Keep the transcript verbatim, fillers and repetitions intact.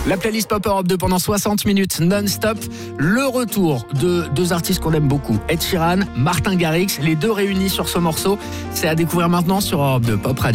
La playlist Pop Europe deux pendant soixante minutes non-stop. Le retour de deux artistes qu'on aime beaucoup. Ed Sheeran, Martin Garrix, les deux réunis sur ce morceau. C'est à découvrir maintenant sur Europe deux Pop Radio.